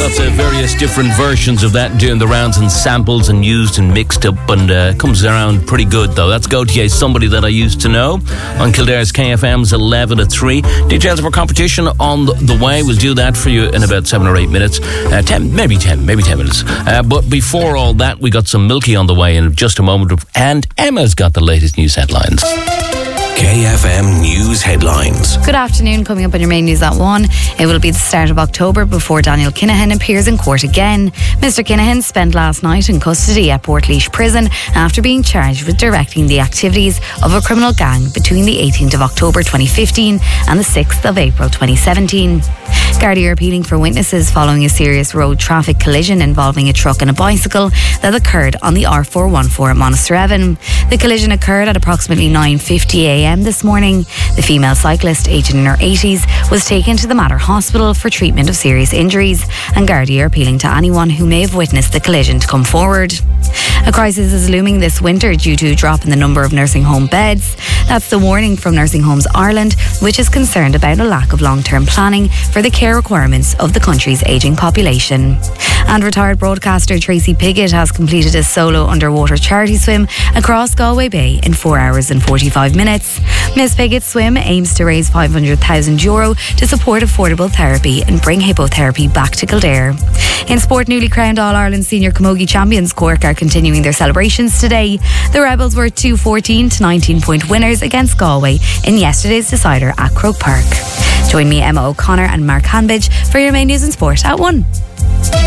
Lots of various different versions of that doing the rounds and samples and used and mixed up, and comes around pretty good though. That's Gaultier, Somebody That I Used to Know, on Kildare's KFM's 11 to 3. Details of our competition on the way. We'll do that for you in about 7 or 8 minutes. 10 minutes. But before all that, we got some Milky on the way in just a moment, and Emma's got the latest news headlines. KFM News Headlines. Good afternoon. Coming up on your main news at 1, it will be the start of October before Daniel Kinahan appears in court again. Mr. Kinahan spent last night in custody at Portlaoise Prison after being charged with directing the activities of a criminal gang between the 18th of October 2015 and the 6th of April 2017. Gardaí are appealing for witnesses following a serious road traffic collision involving a truck and a bicycle that occurred on the R414 at Monasterevin. The collision occurred at approximately 9:50am this morning. The female cyclist, aged in her 80s, was taken to the Mater Hospital for treatment of serious injuries, and Gardaí are appealing to anyone who may have witnessed the collision to come forward. A crisis is looming this winter due to a drop in the number of nursing home beds. That's the warning from Nursing Homes Ireland, which is concerned about a lack of long-term planning for the care requirements of the country's ageing population. And retired broadcaster Tracy Piggott has completed a solo underwater charity swim across Galway Bay in 4 hours and 45 minutes. Miss Piggott's swim aims to raise €500,000 to support affordable therapy and bring hippotherapy back to Kildare. In sport, newly crowned All-Ireland Senior Camogie champions Cork are continuing their celebrations today. The Rebels were 2 14 to 19-point winners against Galway in yesterday's decider at Croke Park. Join me, Emma O'Connor and Mark Hanbidge, for your main news and sport at 1.